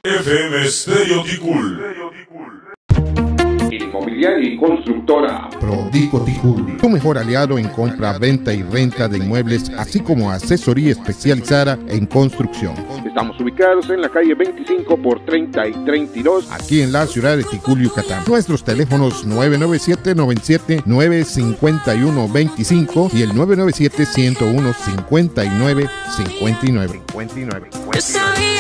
FM Estéreo Ticul. Inmobiliaria y constructora Prodico Ticul, tu mejor aliado en compra, venta y renta de inmuebles, así como asesoría especializada en construcción. Estamos ubicados en la calle 25 por 30 y 32, aquí en la ciudad de Ticul, Yucatán. Nuestros teléfonos 997-97-951-25 y el 997-101-5959.